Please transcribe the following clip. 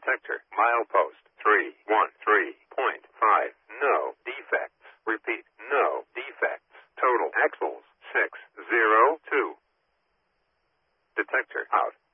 Detector. Milepost 313.5. No defects. Repeat. No defects. Total axles 602. Detector out.